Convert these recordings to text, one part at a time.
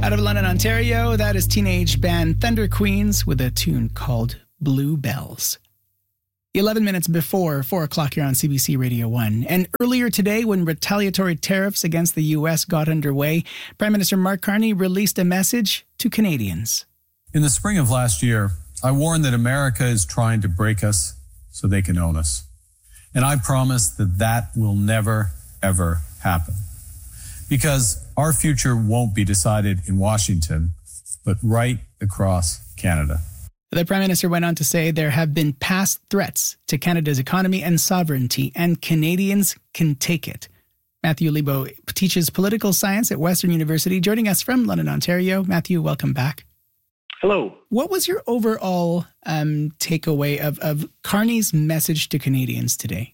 Out of London, Ontario, that is teenage band Thunder Queens with a tune called Blue Bells. 11 minutes before 4 o'clock here on CBC Radio 1. And earlier today, when retaliatory tariffs against the U.S. got underway, Prime Minister Mark Carney released a message to Canadians. In the spring of last year, I warned that America is trying to break us so they can own us. And I promise that that will never, ever happen. Because our future won't be decided in Washington, but right across Canada. The Prime Minister went on to say there have been past threats to Canada's economy and sovereignty, and Canadians can take it. Matthew Lebo teaches political science at Western University, joining us from London, Ontario. Matthew, welcome back. Hello. What was your overall takeaway of Carney's message to Canadians today?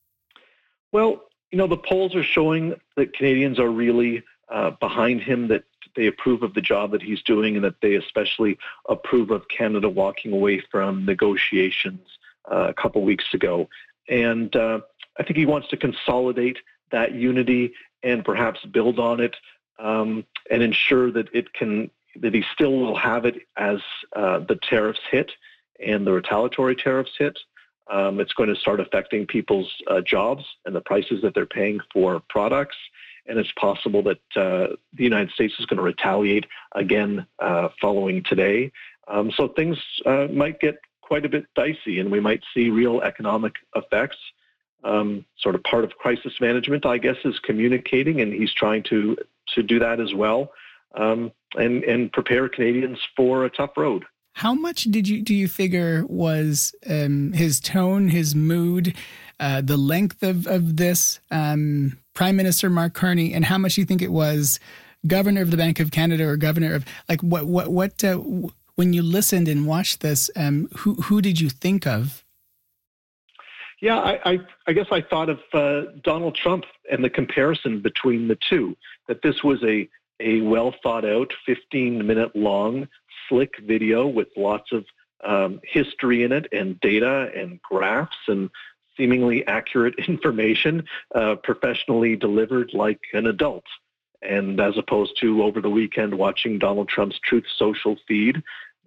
Well, the polls are showing that Canadians are really behind him, that they approve of the job that he's doing, and that they especially approve of Canada walking away from negotiations a couple weeks ago. And I think he wants to consolidate that unity and perhaps build on it and ensure that that he still will have it as the tariffs hit and the retaliatory tariffs hit. It's going to start affecting people's jobs and the prices that they're paying for products. And it's possible that the United States is going to retaliate again following today. So things might get quite a bit dicey, and we might see real economic effects. Sort of part of crisis management, I guess, is communicating, and he's trying to do that as well, and prepare Canadians for a tough road. How much do you figure was his tone, his mood, the length of this Prime Minister Mark Carney, and how much do you think it was Governor of the Bank of Canada or Governor of what when you listened and watched this, who did you think of? Yeah, I guess I thought of Donald Trump and the comparison between the two, that this was a well thought out 15-minute long slick video with lots of history in it and data and graphs and seemingly accurate information, professionally delivered like an adult. And as opposed to over the weekend watching Donald Trump's Truth Social feed,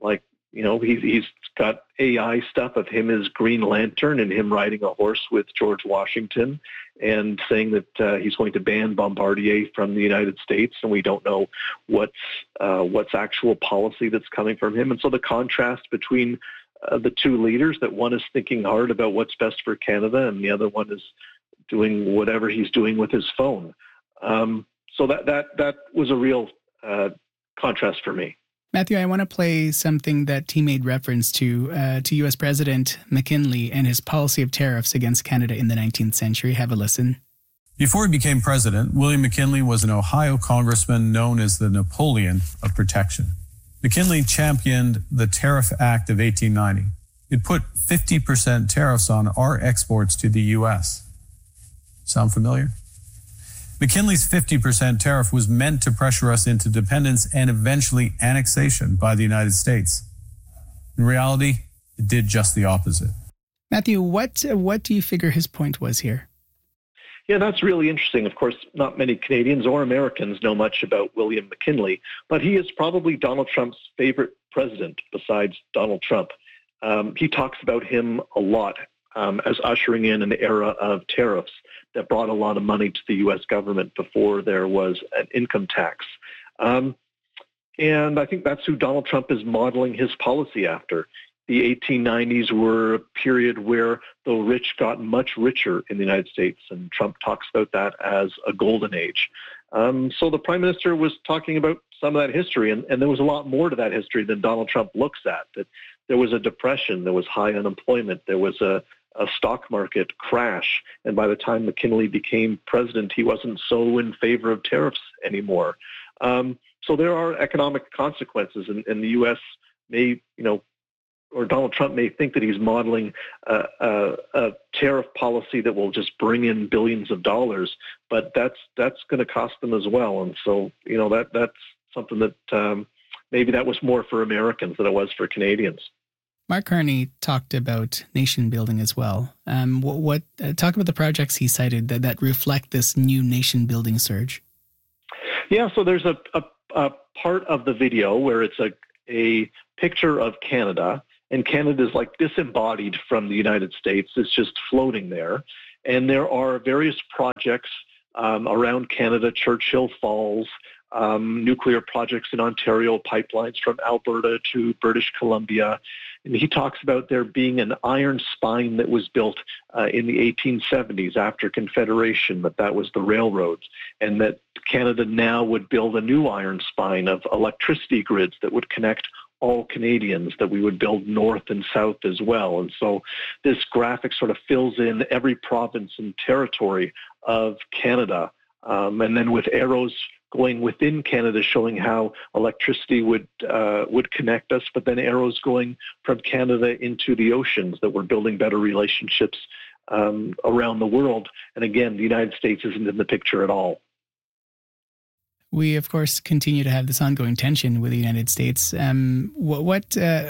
he's got AI stuff of him as Green Lantern and him riding a horse with George Washington and saying that he's going to ban Bombardier from the United States, and we don't know what's actual policy that's coming from him. And so the contrast between the two leaders, that one is thinking hard about what's best for Canada and the other one is doing whatever he's doing with his phone. So that was a real contrast for me. Matthew, I want to play something that he made reference to U.S. President McKinley and his policy of tariffs against Canada in the 19th century. Have a listen. Before he became president, William McKinley was an Ohio congressman known as the Napoleon of protection. McKinley championed the Tariff Act of 1890. It put 50% tariffs on our exports to the U.S. Sound familiar? McKinley's 50% tariff was meant to pressure us into dependence and eventually annexation by the United States. In reality, it did just the opposite. Matthew, what do you figure his point was here? Yeah, that's really interesting. Of course, not many Canadians or Americans know much about William McKinley, but he is probably Donald Trump's favorite president besides Donald Trump. He talks about him a lot as ushering in an era of tariffs that brought a lot of money to the U.S. government before there was an income tax. And I think that's who Donald Trump is modeling his policy after. The 1890s were a period where the rich got much richer in the United States, and Trump talks about that as a golden age. So the Prime Minister was talking about some of that history, and there was a lot more to that history than Donald Trump looks at. That there was a depression, there was high unemployment, there was a stock market crash, and by the time McKinley became president, he wasn't so in favor of tariffs anymore. So there are economic consequences, and the U.S. may, or Donald Trump may think that he's modeling a tariff policy that will just bring in billions of dollars, but that's going to cost them as well. And so, that's something that maybe that was more for Americans than it was for Canadians. Mark Carney talked about nation building as well. Talk about the projects he cited that reflect this new nation building surge. Yeah, so there's a part of the video where it's a picture of Canada, and Canada is like disembodied from the United States. It's just floating there. And there are various projects around Canada, Churchill Falls, nuclear projects in Ontario, pipelines from Alberta to British Columbia. And he talks about there being an iron spine that was built in the 1870s after Confederation, that was the railroads, and that Canada now would build a new iron spine of electricity grids that would connect all Canadians, that we would build north and south as well. And so this graphic sort of fills in every province and territory of Canada. And then with arrows going within Canada showing how electricity would connect us, but then arrows going from Canada into the oceans, that we're building better relationships around the world. And again, the United States isn't in the picture at all. We, of course, continue to have this ongoing tension with the United States. What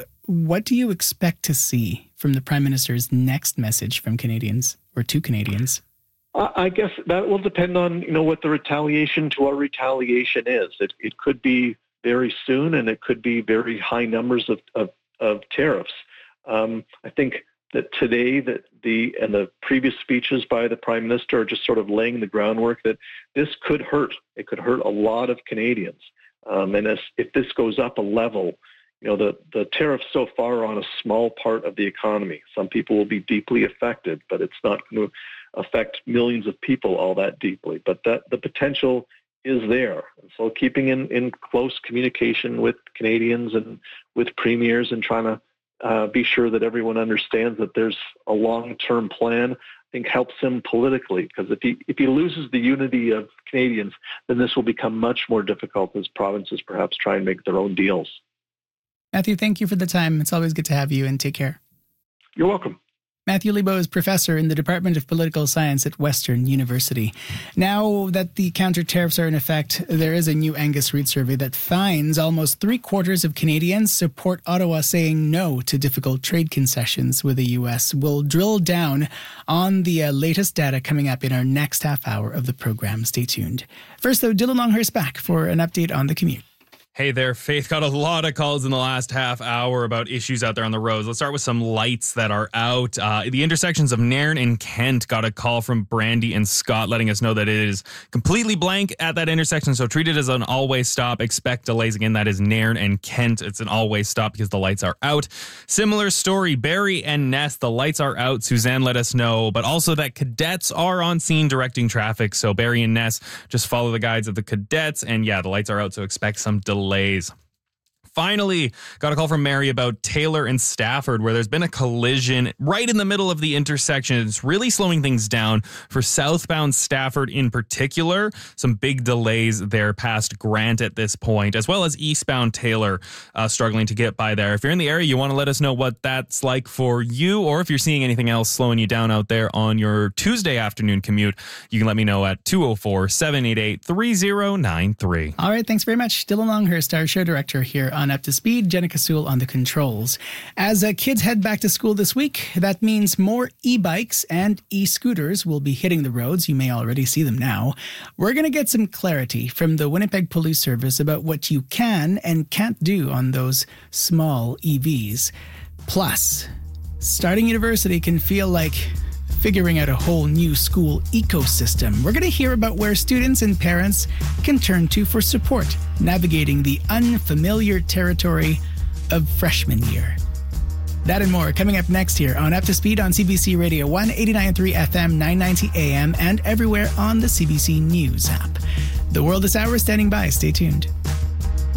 do you expect to see from the Prime Minister's next message from Canadians or to Canadians? I guess that will depend on, what the retaliation to our retaliation is. It could be very soon, and it could be very high numbers of tariffs. I think that today and the previous speeches by the Prime Minister are just sort of laying the groundwork that this could hurt. It could hurt a lot of Canadians. And if this goes up a level, the tariffs so far are on a small part of the economy. Some people will be deeply affected, but it's not going to affect millions of people all that deeply. But the potential is there. And so keeping in close communication with Canadians and with premiers and trying to be sure that everyone understands that there's a long-term plan, I think helps him politically, because if he loses the unity of Canadians, then this will become much more difficult as provinces perhaps try and make their own deals. Matthew, thank you for the time. It's always good to have you, and take care. You're welcome. Matthew Lebow is professor in the Department of Political Science at Western University. Now that the counter-tariffs are in effect, there is a new Angus Reid survey that finds almost 3/4 of Canadians support Ottawa saying no to difficult trade concessions with the U.S. We'll drill down on the latest data coming up in our next half hour of the program. Stay tuned. First, though, Dylan Longhurst back for an update on the commute. Hey there, Faith. Got a lot of calls in the last half hour about issues out there on the roads. Let's start with some lights that are out. The intersections of Nairn and Kent got a call from Brandy and Scott letting us know that it is completely blank at that intersection, so treat it as an always stop. Expect delays. Again, that is Nairn and Kent. It's an always stop because the lights are out. Similar story, Barrie and Ness, the lights are out. Suzanne let us know, but also that cadets are on scene directing traffic. So Barrie and Ness, just follow the guides of the cadets, and yeah, the lights are out, so expect some delays. Finally, got a call from Mary about Taylor and Stafford, where there's been a collision right in the middle of the intersection. It's really slowing things down for southbound Stafford in particular. Some big delays there past Grant at this point, as well as eastbound Taylor struggling to get by there. If you're in the area, you want to let us know what that's like for you, or if you're seeing anything else slowing you down out there on your Tuesday afternoon commute, you can let me know at 204-788-3093. All right, thanks very much. Dylan Longhurst, our show director here on Up to Speed, Jenna Kasul on the controls. As kids head back to school this week, that means more e-bikes and e-scooters will be hitting the roads. You may already see them now. We're going to get some clarity from the Winnipeg Police Service about what you can and can't do on those small EVs. Plus, starting university can feel like figuring out a whole new school ecosystem. We're going to hear about where students and parents can turn to for support, navigating the unfamiliar territory of freshman year. That and more coming up next here on Up to Speed on CBC Radio 189.3 FM, 990 AM, and everywhere on the CBC News app. The World this hour is standing by. Stay tuned.